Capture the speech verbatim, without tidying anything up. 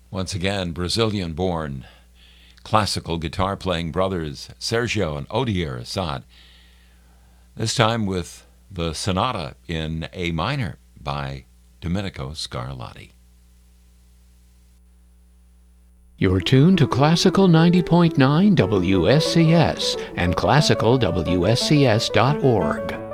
Once again, Brazilian-born classical guitar-playing brothers Sergio and Odier Assad, this time with the Sonata in A minor by Domenico Scarlatti. You're tuned to Classical ninety point nine W S C S and classical W S C S dot org.